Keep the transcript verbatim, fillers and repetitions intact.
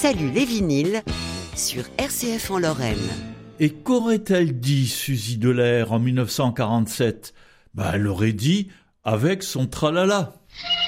Salut les vinyles sur R C F en Lorraine. Et qu'aurait-elle dit, Suzy Delair, en mille neuf cent quarante-sept ? Bah, elle aurait dit avec son tralala.